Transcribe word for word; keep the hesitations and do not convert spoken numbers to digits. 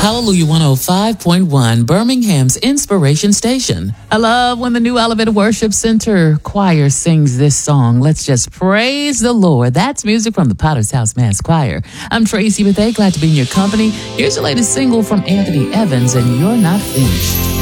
Hallelujah one oh five point one, Birmingham's Inspiration Station. I love when the New Elevated Worship Center choir sings this song. Let's just praise the Lord. That's music from the Potter's House Mass Choir. I'm Tracy Bethea, glad to be in your company. Here's the latest single from Anthony Evans, and You're Not Finished.